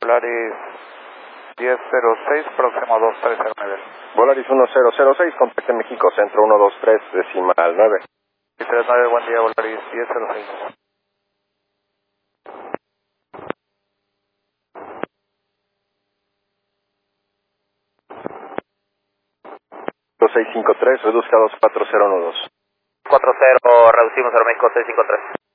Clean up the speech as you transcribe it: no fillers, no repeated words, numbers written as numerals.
Volaris 1006, próximo 2309. Volaris 1006, contacte México Centro 123, decimal 9. 39, buen día, Volaris 1006. 653, reduzca 24012. 40, reducimos Aeroméxico 653.